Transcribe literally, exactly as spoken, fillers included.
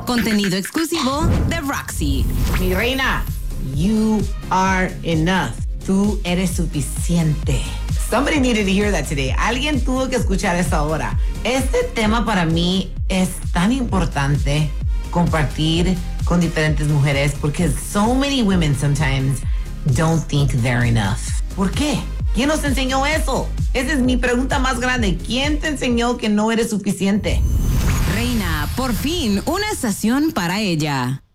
Contenido exclusivo de Roxy. Mi reina, you are enough. Tú eres suficiente. Somebody needed to hear that today. Alguien tuvo que escuchar esto ahora. Este tema para mí es tan importante compartir con diferentes mujeres porque so many women sometimes don't think they're enough. ¿Por qué? ¿Quién nos enseñó eso? Esa es mi pregunta más grande. ¿Quién te enseñó que no eres suficiente? Reina, por fin, una estación para ella.